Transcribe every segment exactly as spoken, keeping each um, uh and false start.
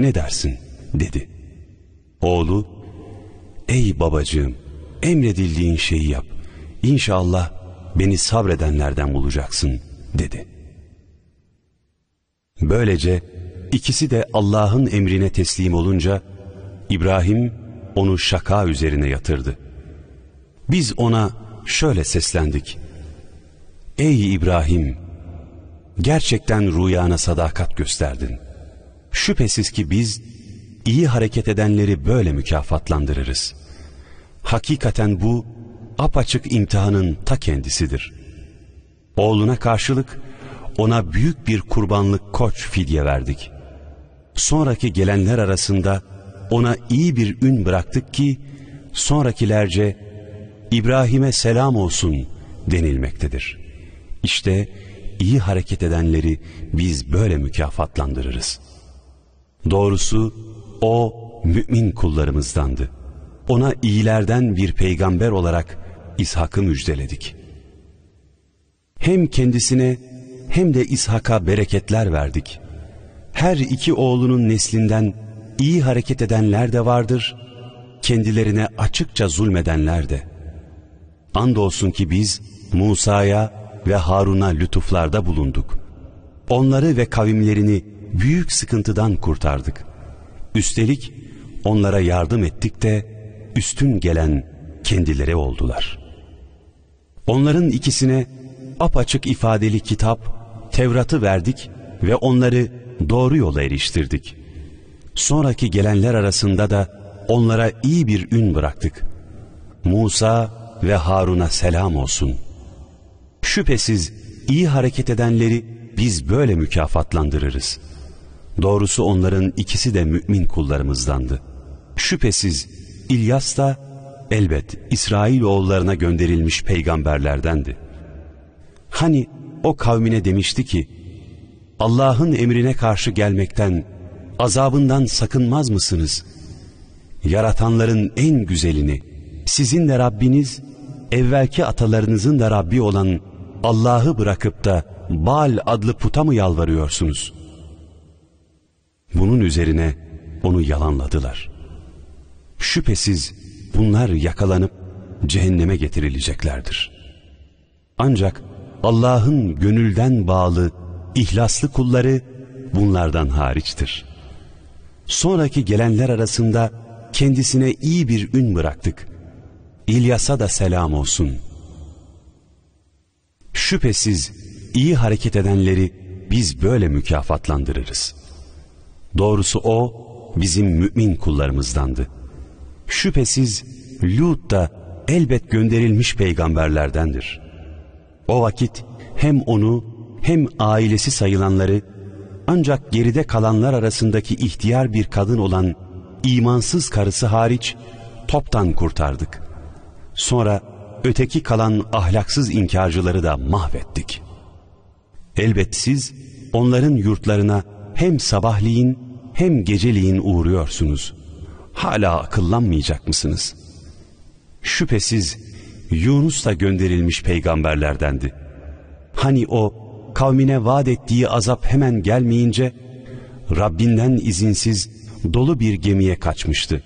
ne dersin dedi. Oğlu, ey babacığım, emredildiğin şeyi yap. İnşallah beni sabredenlerden bulacaksın dedi. Böylece ikisi de Allah'ın emrine teslim olunca İbrahim onu şaka üzerine yatırdı. Biz ona şöyle seslendik: ey İbrahim, gerçekten rüyana sadakat gösterdin. Şüphesiz ki biz iyi hareket edenleri böyle mükafatlandırırız. Hakikaten bu apaçık imtihanın ta kendisidir. Oğluna karşılık ona büyük bir kurbanlık koç fidye verdik. Sonraki gelenler arasında ona iyi bir ün bıraktık ki sonrakilerce İbrahim'e selam olsun denilmektedir. İşte iyi hareket edenleri biz böyle mükafatlandırırız. Doğrusu o mümin kullarımızdandı. Ona iyilerden bir peygamber olarak İshak'ı müjdeledik. Hem kendisine hem de İshak'a bereketler verdik. Her iki oğlunun neslinden iyi hareket edenler de vardır, kendilerine açıkça zulmedenler de. Andolsun ki biz Musa'ya ve Harun'a lütuflarda bulunduk. Onları ve kavimlerini büyük sıkıntıdan kurtardık. Üstelik onlara yardım ettik de üstün gelen kendileri oldular. Onların ikisine apaçık ifadeli kitap, Tevrat'ı verdik ve onları doğru yola eriştirdik. Sonraki gelenler arasında da onlara iyi bir ün bıraktık. Musa ve Harun'a selam olsun. Şüphesiz iyi hareket edenleri biz böyle mükafatlandırırız. Doğrusu onların ikisi de mümin kullarımızdandı. Şüphesiz İlyas da elbet İsrailoğullarına gönderilmiş peygamberlerdendi. Hani o kavmine demişti ki, Allah'ın emrine karşı gelmekten, azabından sakınmaz mısınız? Yaratanların en güzelini, sizin de Rabbiniz, evvelki atalarınızın da Rabbi olan Allah'ı bırakıp da Baal adlı puta mı yalvarıyorsunuz? Bunun üzerine onu yalanladılar. Şüphesiz bunlar yakalanıp cehenneme getirileceklerdir. Ancak Allah'ın gönülden bağlı, ihlaslı kulları bunlardan hariçtir. Sonraki gelenler arasında kendisine iyi bir ün bıraktık. İlyas'a da selam olsun. Şüphesiz iyi hareket edenleri biz böyle mükafatlandırırız. Doğrusu o bizim mümin kullarımızdandı. Şüphesiz Lut da elbet gönderilmiş peygamberlerdendir. O vakit hem onu hem ailesi sayılanları, ancak geride kalanlar arasındaki ihtiyar bir kadın olan imansız karısı hariç toptan kurtardık. Sonra öteki kalan ahlaksız inkarcıları da mahvettik. Elbet siz onların yurtlarına hem sabahleyin hem geceleyin uğruyorsunuz. Hala akıllanmayacak mısınız? Şüphesiz Yunus da gönderilmiş peygamberlerdendi. Hani o kavmine vaat ettiği azap hemen gelmeyince Rabbinden izinsiz dolu bir gemiye kaçmıştı.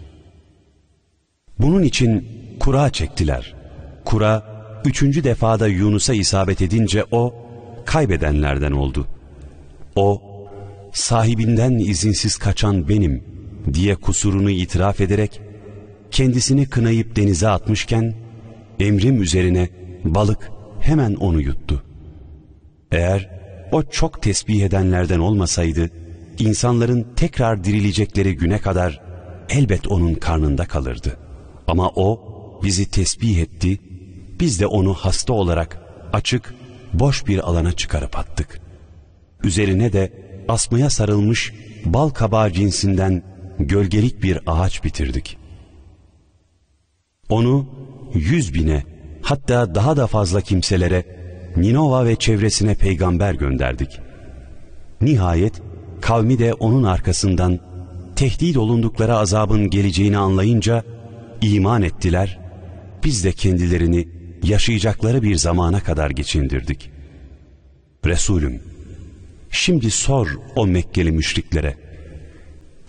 Bunun için kura çektiler. Kura üçüncü defada Yunus'a isabet edince o kaybedenlerden oldu. O sahibinden izinsiz kaçan benim diye kusurunu itiraf ederek kendisini kınayıp denize atmışken emrim üzerine balık hemen onu yuttu. Eğer o çok tesbih edenlerden olmasaydı insanların tekrar dirilecekleri güne kadar elbet onun karnında kalırdı. Ama o bizi tesbih etti, biz de onu hasta olarak açık, boş bir alana çıkarıp attık. Üzerine de asmaya sarılmış bal kabağı cinsinden gölgelik bir ağaç bitirdik. Onu yüz bine, hatta daha da fazla kimselere, Ninova ve çevresine peygamber gönderdik. Nihayet kavmi de onun arkasından tehdit olundukları azabın geleceğini anlayınca iman ettiler. Biz de kendilerini yaşayacakları bir zamana kadar geçindirdik. Resulüm, şimdi sor o Mekkeli müşriklere,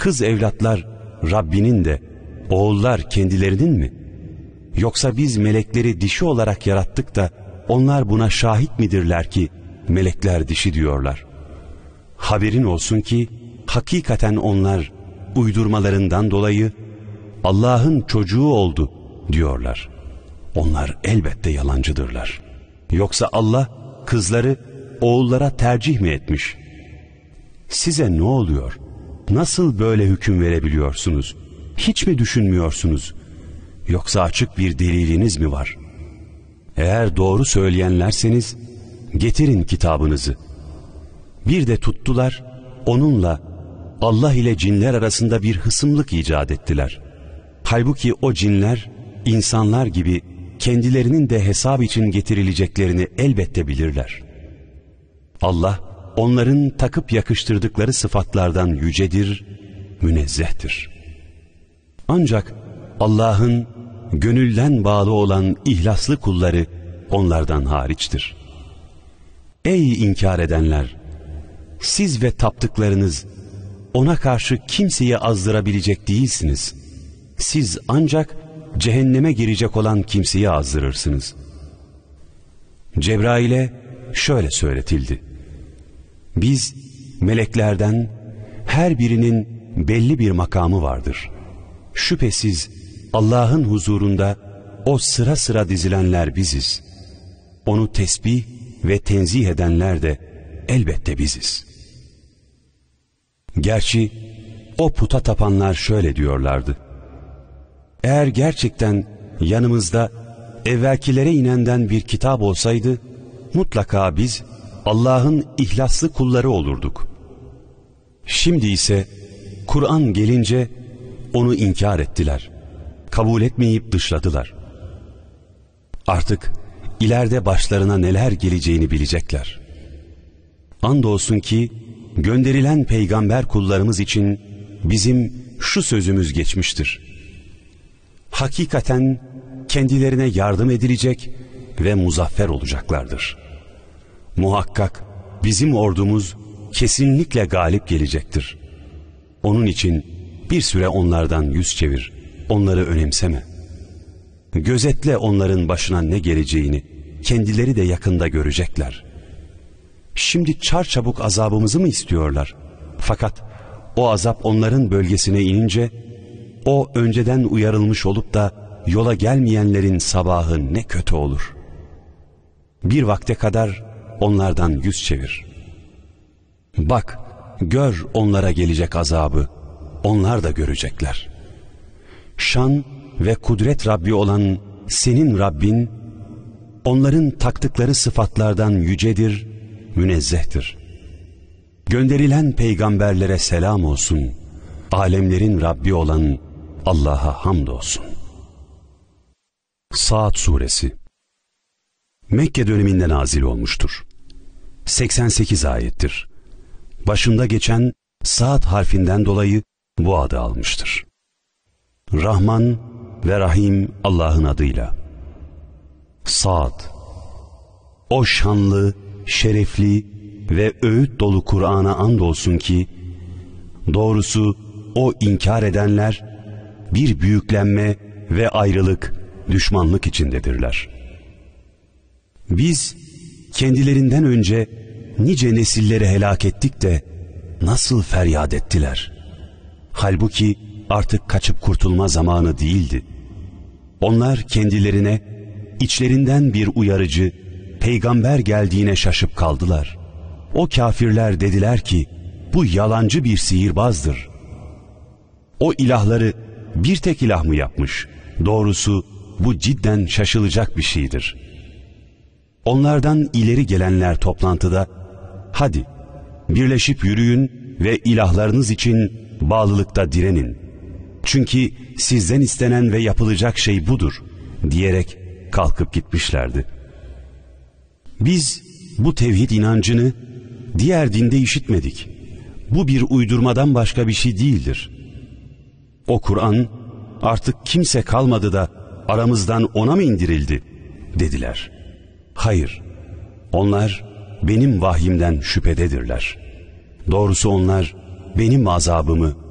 kız evlatlar Rabbinin de oğullar kendilerinin mi? Yoksa biz melekleri dişi olarak yarattık da onlar buna şahit midirler ki melekler dişi diyorlar. Haberin olsun ki hakikaten onlar uydurmalarından dolayı Allah'ın çocuğu oldu diyorlar. Onlar elbette yalancıdırlar. Yoksa Allah kızları oğullara tercih mi etmiş? Size ne oluyor? Nasıl böyle hüküm verebiliyorsunuz? Hiç mi düşünmüyorsunuz? Yoksa açık bir deliliniz mi var? Eğer doğru söyleyenlerseniz getirin kitabınızı. Bir de tuttular, onunla Allah ile cinler arasında bir hısımlık icat ettiler. Halbuki o cinler insanlar gibi kendilerinin de hesap için getirileceklerini elbette bilirler. Allah onların takıp yakıştırdıkları sıfatlardan yücedir, münezzehtir. Ancak Allah'ın gönülden bağlı olan ihlaslı kulları onlardan hariçtir. Ey inkar edenler! Siz ve taptıklarınız ona karşı kimseyi azdırabilecek değilsiniz. Siz ancak cehenneme girecek olan kimseyi azdırırsınız. Cebrail'e şöyle söyletildi: biz meleklerden her birinin belli bir makamı vardır. Şüphesiz Allah'ın huzurunda o sıra sıra dizilenler biziz. Onu tesbih ve tenzih edenler de elbette biziz. Gerçi o puta tapanlar şöyle diyorlardı: eğer gerçekten yanımızda evvelkilere inenden bir kitap olsaydı mutlaka biz Allah'ın ihlaslı kulları olurduk. Şimdi ise Kur'an gelince onu inkar ettiler. Kabul etmeyip dışladılar. Artık ileride başlarına neler geleceğini bilecekler. Andolsun ki gönderilen peygamber kullarımız için bizim şu sözümüz geçmiştir: hakikaten kendilerine yardım edilecek ve muzaffer olacaklardır. Muhakkak bizim ordumuz kesinlikle galip gelecektir. Onun için bir süre onlardan yüz çevir, onları önemseme. Gözetle onların başına ne geleceğini, kendileri de yakında görecekler. Şimdi çarçabuk azabımızı mı istiyorlar? Fakat o azap onların bölgesine inince, o önceden uyarılmış olup da yola gelmeyenlerin sabahı ne kötü olur. Bir vakte kadar onlardan yüz çevir. Bak, gör onlara gelecek azabı, onlar da görecekler. Şan ve kudret Rabbi olan senin Rabbin, onların taktıkları sıfatlardan yücedir, münezzehtir. Gönderilen peygamberlere selam olsun, alemlerin Rabbi olan Allah'a hamdolsun. Saat Suresi Mekke döneminde nazil olmuştur. seksen sekiz ayettir. Başında geçen Saat harfinden dolayı bu adı almıştır. Rahman ve Rahim Allah'ın adıyla. Saat. O şanlı, şerefli ve öğüt dolu Kur'an'a andolsun ki, doğrusu o inkar edenler bir büyüklenme ve ayrılık, düşmanlık içindedirler. Biz kendilerinden önce nice nesilleri helak ettik de nasıl feryat ettiler. Halbuki artık kaçıp kurtulma zamanı değildi. Onlar kendilerine içlerinden bir uyarıcı, peygamber geldiğine şaşıp kaldılar. O kafirler dediler ki, bu yalancı bir sihirbazdır. O ilahları bir tek ilah mı yapmış? Doğrusu bu cidden şaşılacak bir şeydir. Onlardan ileri gelenler toplantıda, hadi birleşip yürüyün ve ilahlarınız için bağlılıkta direnin. Çünkü sizden istenen ve yapılacak şey budur diyerek kalkıp gitmişlerdi. Biz bu tevhid inancını diğer dinde işitmedik. Bu bir uydurmadan başka bir şey değildir. O Kur'an artık kimse kalmadı da aramızdan ona mı indirildi dediler. Hayır, onlar benim vahyimden şüphededirler. Doğrusu onlar benim azabımı